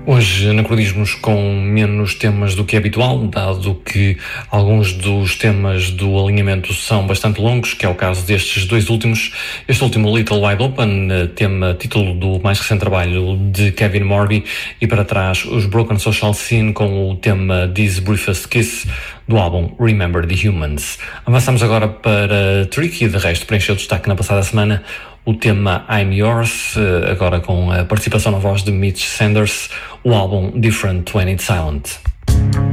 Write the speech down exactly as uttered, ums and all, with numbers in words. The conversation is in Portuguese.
Hoje anacronismos com menos temas do que é habitual, dado que alguns dos temas do alinhamento são bastante longos, que é o caso destes dois últimos. Este último, Little Wide Open, tema título do mais recente trabalho de Kevin Morby, e para trás os Broken Social Scene com o tema This Briefest Kiss do álbum Remember the Humans. Avançamos agora para Tricky, de resto preencheu o destaque na passada semana o tema I'm Yours, agora com a participação na voz de Mitch Sanders, o álbum Different When It's Silent.